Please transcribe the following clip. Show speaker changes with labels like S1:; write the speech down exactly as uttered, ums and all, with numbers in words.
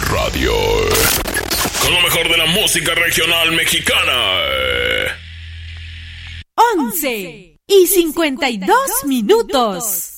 S1: Radio. Con lo mejor de la música regional mexicana.
S2: once y cincuenta y dos minutos.